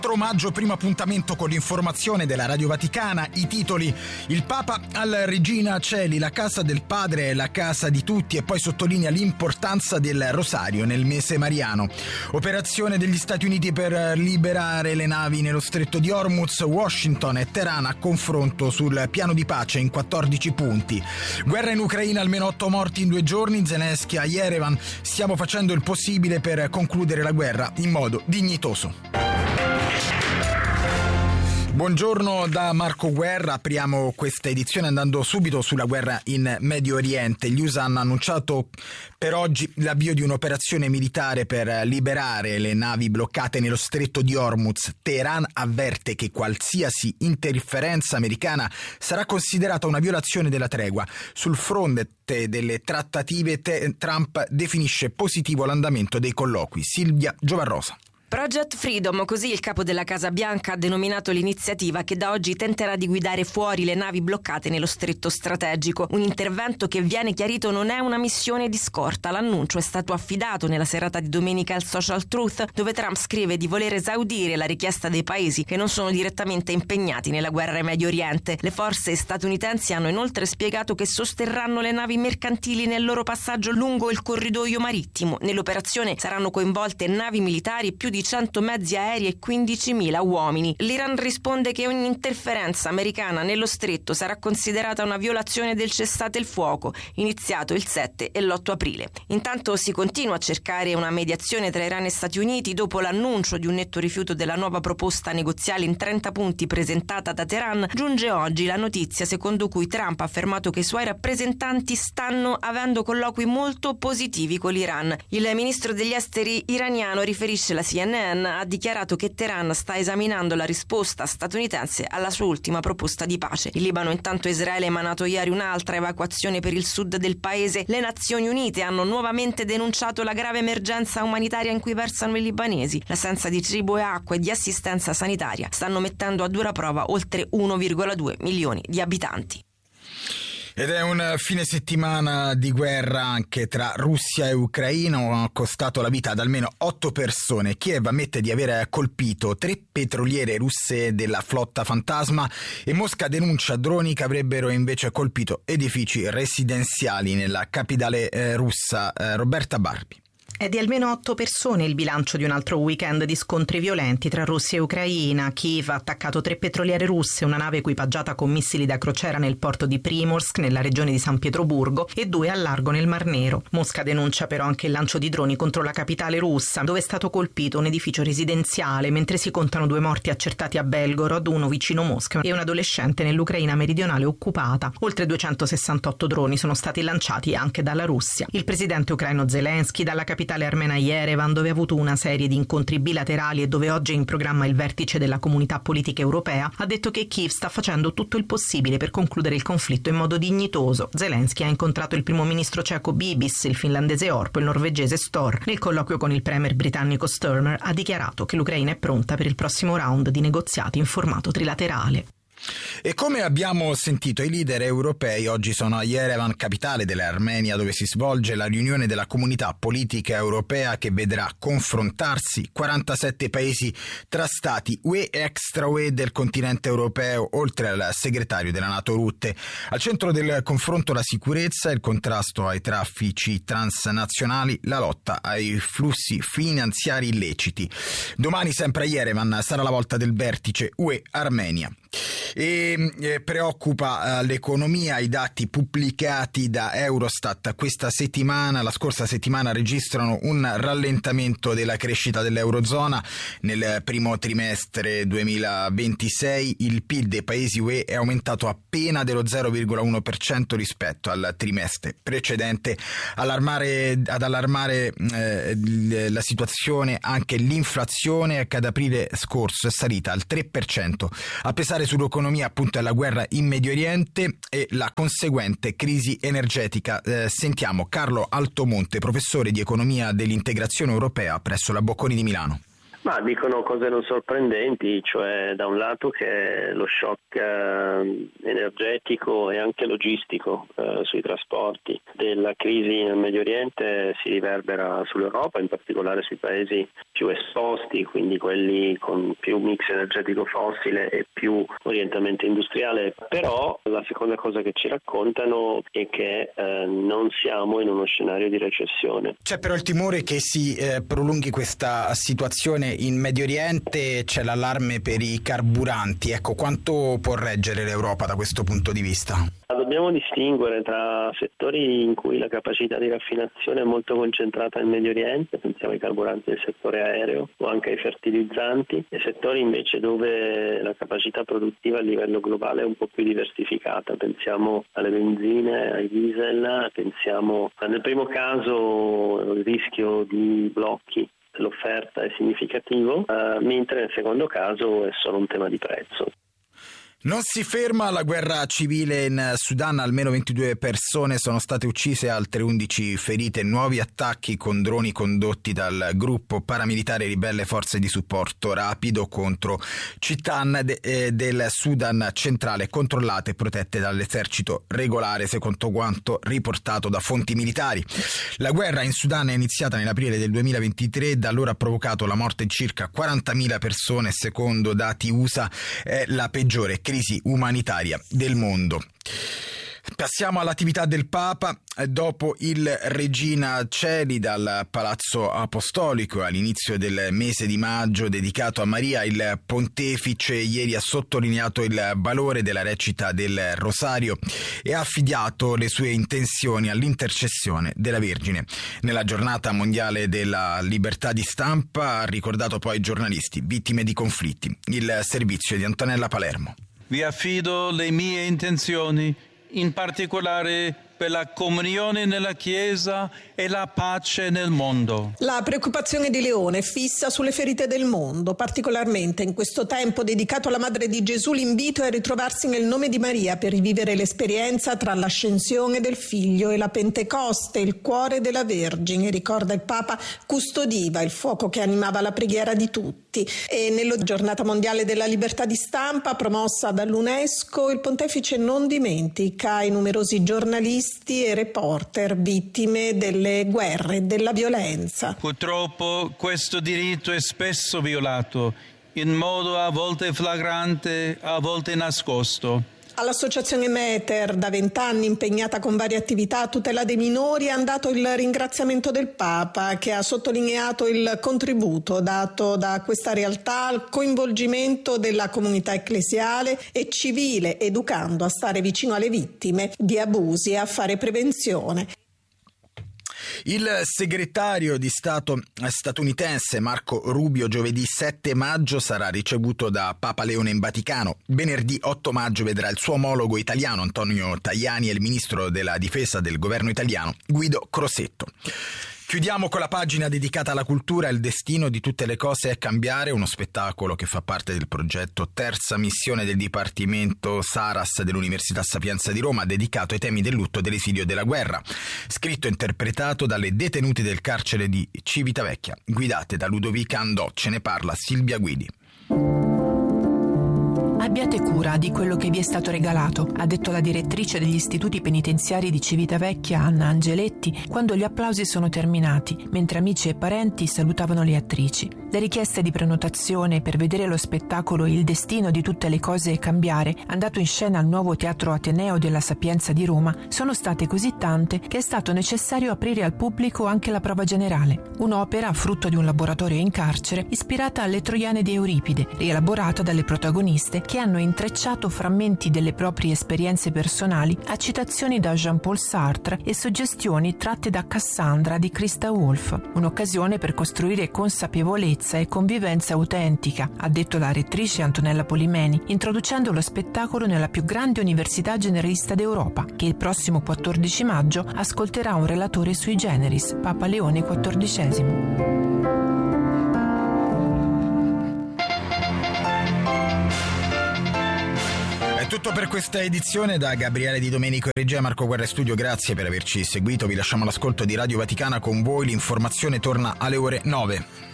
4 maggio, primo appuntamento con l'informazione della Radio Vaticana. I titoli: il Papa alla Regina Coeli, la casa del Padre è la casa di tutti, e poi sottolinea l'importanza del rosario nel mese mariano. Operazione degli Stati Uniti per liberare le navi nello stretto di Hormuz. Washington e Teheran a confronto sul piano di pace in 14 punti. Guerra in Ucraina, almeno 8 morti in 2 giorni. Zelensky a Yerevan: stiamo facendo il possibile per concludere la guerra in modo dignitoso. Buongiorno da Marco Guerra, apriamo questa edizione andando subito sulla guerra in Medio Oriente. Gli USA hanno annunciato per oggi l'avvio di un'operazione militare per liberare le navi bloccate nello stretto di Hormuz. Teheran avverte che qualsiasi interferenza americana sarà considerata una violazione della tregua. Sul fronte delle trattative Trump definisce positivo l'andamento dei colloqui. Silvia Giovarrosa. Project Freedom, così il capo della Casa Bianca ha denominato l'iniziativa che da oggi tenterà di guidare fuori le navi bloccate nello stretto strategico. Un intervento che, viene chiarito, non è una missione di scorta. L'annuncio è stato affidato nella serata di domenica al Social Truth, dove Trump scrive di voler esaudire la richiesta dei paesi che non sono direttamente impegnati nella guerra in Medio Oriente. Le forze statunitensi hanno inoltre spiegato che sosterranno le navi mercantili nel loro passaggio lungo il corridoio marittimo. Nell'operazione saranno coinvolte navi militari e più di 100 mezzi aerei e 15.000 uomini. L'Iran risponde che ogni interferenza americana nello stretto sarà considerata una violazione del cessate il fuoco, iniziato il 7 e l'8 aprile. Intanto si continua a cercare una mediazione tra Iran e Stati Uniti dopo l'annuncio di un netto rifiuto della nuova proposta negoziale in 30 punti presentata da Teheran. Giunge oggi la notizia secondo cui Trump ha affermato che i suoi rappresentanti stanno avendo colloqui molto positivi con l'Iran. Il ministro degli esteri iraniano, riferisce la CNN, ha dichiarato che Teheran sta esaminando la risposta statunitense alla sua ultima proposta di pace. In Libano, intanto, Israele ha emanato ieri un'altra evacuazione per il sud del paese. Le Nazioni Unite hanno nuovamente denunciato la grave emergenza umanitaria in cui versano i libanesi. L'assenza di cibo e acqua e di assistenza sanitaria stanno mettendo a dura prova oltre 1,2 milioni di abitanti. Ed è un fine settimana di guerra anche tra Russia e Ucraina, ha costato la vita ad almeno 8 persone. Kiev ammette di aver colpito 3 petroliere russe della flotta Fantasma e Mosca denuncia droni che avrebbero invece colpito edifici residenziali nella capitale russa. Roberta Barbi. È di almeno 8 persone il bilancio di un altro weekend di scontri violenti tra Russia e Ucraina. Kiev ha attaccato 3 petroliere russe, una nave equipaggiata con missili da crociera nel porto di Primorsk, nella regione di San Pietroburgo, e 2 al largo nel Mar Nero. Mosca denuncia però anche il lancio di droni contro la capitale russa, dove è stato colpito un edificio residenziale, mentre si contano 2 morti accertati a Belgorod, uno vicino Mosca e un adolescente nell'Ucraina meridionale occupata. Oltre 268 droni sono stati lanciati anche dalla Russia. Il presidente ucraino Zelensky dalla capitale armena Yerevan, dove ha avuto una serie di incontri bilaterali e dove oggi è in programma il vertice della comunità politica europea, ha detto che Kiev sta facendo tutto il possibile per concludere il conflitto in modo dignitoso. Zelensky ha incontrato il primo ministro ceco Bibis, il finlandese Orpo e il norvegese Stor. Nel colloquio con il premier britannico Sturmer ha dichiarato che l'Ucraina è pronta per il prossimo round di negoziati in formato trilaterale. E come abbiamo sentito, i leader europei oggi sono a Yerevan, capitale dell'Armenia, dove si svolge la riunione della comunità politica europea che vedrà confrontarsi 47 paesi tra stati UE e extra UE del continente europeo, oltre al segretario della NATO Rutte. Al centro del confronto la sicurezza, il contrasto ai traffici transnazionali, la lotta ai flussi finanziari illeciti. Domani, sempre a Yerevan, sarà la volta del vertice UE-Armenia. E preoccupa l'economia i dati pubblicati da Eurostat questa settimana. La scorsa settimana registrano un rallentamento della crescita dell'Eurozona. Nel primo trimestre 2026 il PIL dei paesi UE è aumentato appena dello 0,1% rispetto al trimestre precedente. Ad allarmare la situazione anche l'inflazione, che ad aprile scorso è salita al 3%, a pesare sull'economia appunto è la guerra in Medio Oriente e la conseguente crisi energetica. Sentiamo Carlo Altomonte, professore di economia dell'integrazione europea presso la Bocconi di Milano. Ma dicono cose non sorprendenti, cioè da un lato che lo shock energetico e anche logistico sui trasporti della crisi nel Medio Oriente si riverbera sull'Europa, in particolare sui paesi più esposti, quindi quelli con più mix energetico fossile e più orientamento industriale. Però la seconda cosa che ci raccontano è che non siamo in uno scenario di recessione. C'è però il timore che si prolunghi questa situazione in Medio Oriente, c'è l'allarme per i carburanti. Ecco, quanto può reggere l'Europa da questo punto di vista? Dobbiamo distinguere tra settori in cui la capacità di raffinazione è molto concentrata nel Medio Oriente, pensiamo ai carburanti del settore aereo o anche ai fertilizzanti, e settori invece dove la capacità produttiva a livello globale è un po' più diversificata, pensiamo alle benzine, ai diesel, pensiamo nel primo caso il rischio di blocchi, l'offerta è significativo, mentre nel secondo caso è solo un tema di prezzo. Non si ferma la guerra civile in Sudan, almeno 22 persone sono state uccise, altre 11 ferite, nuovi attacchi con droni condotti dal gruppo paramilitare ribelle Forze di Supporto Rapido contro città del Sudan centrale controllate e protette dall'esercito regolare, secondo quanto riportato da fonti militari. La guerra in Sudan è iniziata nell'aprile del 2023 e da allora ha provocato la morte di circa 40.000 persone, secondo dati USA è la peggiore crisi umanitaria del mondo. Passiamo all'attività del Papa. Dopo il Regina Coeli dal Palazzo Apostolico all'inizio del mese di maggio dedicato a Maria, il Pontefice ieri ha sottolineato il valore della recita del Rosario e ha affidato le sue intenzioni all'intercessione della Vergine. Nella giornata mondiale della libertà di stampa ha ricordato poi i giornalisti vittime di conflitti. Il servizio di Antonella Palermo. Vi affido le mie intenzioni, in particolare per la comunione nella Chiesa e la pace nel mondo. La preoccupazione di Leone è fissa sulle ferite del mondo, particolarmente in questo tempo dedicato alla Madre di Gesù. L'invito è a ritrovarsi nel nome di Maria per rivivere l'esperienza tra l'ascensione del Figlio e la Pentecoste. Il cuore della Vergine, ricorda il Papa, custodiva il fuoco che animava la preghiera di tutti. E nella giornata mondiale della libertà di stampa promossa dall'UNESCO, il Pontefice non dimentica i numerosi giornalisti e reporter vittime delle guerre e della violenza. Purtroppo questo diritto è spesso violato, in modo a volte flagrante, a volte nascosto. All'associazione Meter, da 20 anni impegnata con varie attività a tutela dei minori, è andato il ringraziamento del Papa, che ha sottolineato il contributo dato da questa realtà al coinvolgimento della comunità ecclesiale e civile, educando a stare vicino alle vittime di abusi e a fare prevenzione. Il segretario di Stato statunitense Marco Rubio giovedì 7 maggio sarà ricevuto da Papa Leone in Vaticano. Venerdì 8 maggio vedrà il suo omologo italiano Antonio Tajani e il ministro della difesa del governo italiano Guido Crosetto. Chiudiamo con la pagina dedicata alla cultura. Il destino di tutte le cose è cambiare, uno spettacolo che fa parte del progetto Terza Missione del Dipartimento Saras dell'Università Sapienza di Roma, dedicato ai temi del lutto e dell'esilio e della guerra, scritto e interpretato dalle detenute del carcere di Civitavecchia, guidate da Ludovica Andò. Ce ne parla Silvia Guidi. Abbiate cura di quello che vi è stato regalato, ha detto la direttrice degli istituti penitenziari di Civitavecchia, Anna Angeletti, quando gli applausi sono terminati, mentre amici e parenti salutavano le attrici. Le richieste di prenotazione per vedere lo spettacolo Il destino di tutte le cose è cambiare, andato in scena al nuovo Teatro Ateneo della Sapienza di Roma, sono state così tante che è stato necessario aprire al pubblico anche la prova generale. Un'opera frutto di un laboratorio in carcere, ispirata alle Troiane di Euripide, rielaborata dalle protagoniste che hanno intrecciato frammenti delle proprie esperienze personali a citazioni da Jean-Paul Sartre e suggestioni tratte da Cassandra di Christa Wolf. Un'occasione per costruire consapevolezza e convivenza autentica, ha detto la rettrice Antonella Polimeni, introducendo lo spettacolo nella più grande università generalista d'Europa, che il prossimo 14 maggio ascolterà un relatore sui generis, Papa Leone XIV. Tutto per questa edizione. Da Gabriele Di Domenico e regia, Marco Guerra Studio, grazie per averci seguito. Vi lasciamo l'ascolto di Radio Vaticana. Con voi l'informazione torna alle ore 9.